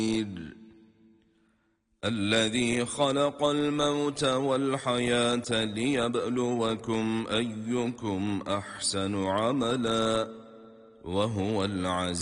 الذي خلق الموت والحياة ليبلوكم أيكم أحسن عملا وهو العزيز